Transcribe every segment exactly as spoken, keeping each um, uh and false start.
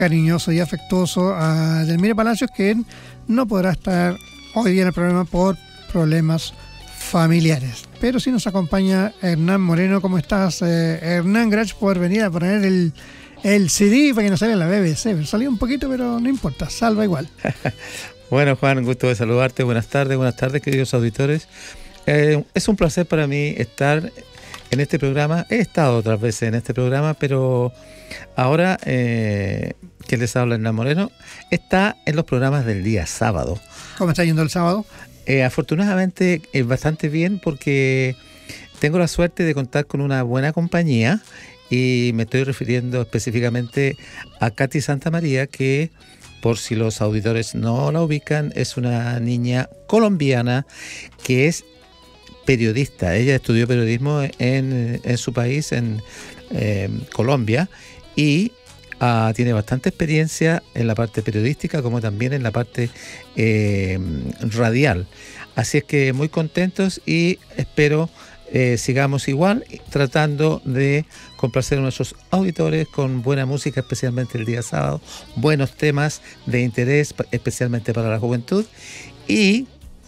cariñoso y afectuoso a Delmire Palacios, que no podrá estar hoy día en el programa por problemas familiares. Pero sí nos acompaña Hernán Moreno. ¿Cómo estás, eh, Hernán? Gracias por venir a poner el, el C D para que nos salga en la B B C. Salió un poquito, pero no importa, salva igual. Bueno, Juan, un gusto de saludarte. Buenas tardes, buenas tardes, queridos auditores. Eh, es un placer para mí estar en este programa. He estado otras veces en este programa, pero ahora eh, que les habla Hernán Moreno, está en los programas del día sábado. ¿Cómo está yendo el sábado? Eh, afortunadamente es bastante bien, porque tengo la suerte de contar con una buena compañía, y me estoy refiriendo específicamente a Katy Santamaría, que, por si los auditores no la ubican, es una niña colombiana que es periodista. Ella estudió periodismo en, en su país, en eh, Colombia, y uh, tiene bastante experiencia en la parte periodística como también en la parte eh, radial. Así es que muy contentos, y espero eh, sigamos igual tratando de complacer a nuestros auditores con buena música, especialmente el día sábado, buenos temas de interés, especialmente para la juventud, y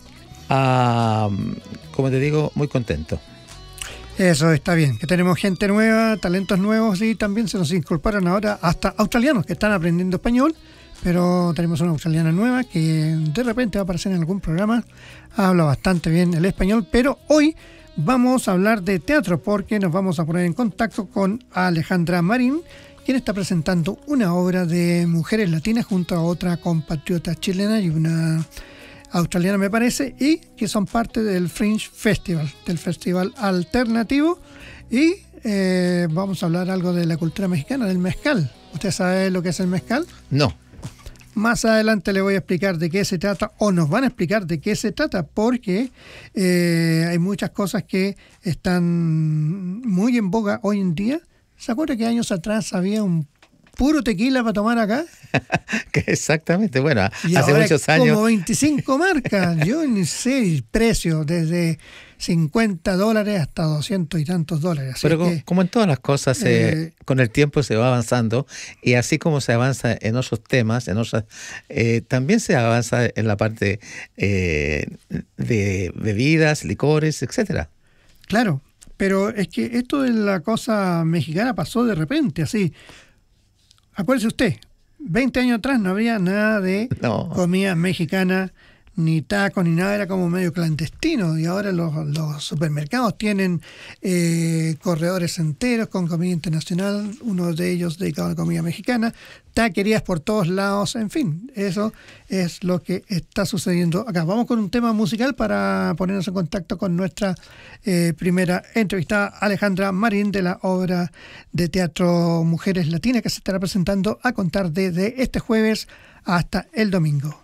uh, como te digo, muy contento. Eso está bien, que tenemos gente nueva, talentos nuevos, y también se nos incorporan ahora hasta australianos que están aprendiendo español, pero tenemos una australiana nueva que de repente va a aparecer en algún programa, habla bastante bien el español, pero hoy vamos a hablar de teatro porque nos vamos a poner en contacto con Alejandra Marín, quien está presentando una obra de mujeres latinas junto a otra compatriota chilena y una australiana, me parece, y que son parte del Fringe Festival, del festival alternativo. Y eh, vamos a hablar algo de la cultura mexicana, del mezcal. ¿Usted sabe lo que es el mezcal? No. Más adelante le voy a explicar de qué se trata, o nos van a explicar de qué se trata, porque eh, hay muchas cosas que están muy en boga hoy en día. ¿Se acuerda que años atrás había un puro tequila para tomar acá? Exactamente, bueno, y hace ahora muchos años. Como veinticinco marcas, yo ni sé el precio, desde cincuenta dólares hasta doscientos y tantos dólares. Así Pero como, que, como en todas las cosas, eh, eh, con el tiempo se va avanzando, y así como se avanza en otros temas, en otras, eh, también se avanza en la parte eh, de bebidas, licores, etcétera. Claro, pero es que esto de la cosa mexicana pasó de repente, así. Acuérdese usted, veinte años atrás no había nada de no. comida mexicana, ni tacos, ni nada, era como medio clandestino, y ahora los, los supermercados tienen eh, corredores enteros con comida internacional, uno de ellos dedicado a la comida mexicana, taquerías por todos lados, en fin, eso es lo que está sucediendo acá. Vamos con un tema musical para ponernos en contacto con nuestra eh, primera entrevistada, Alejandra Marín, de la obra de teatro Mujeres Latinas, que se estará presentando a contar desde este jueves hasta el domingo.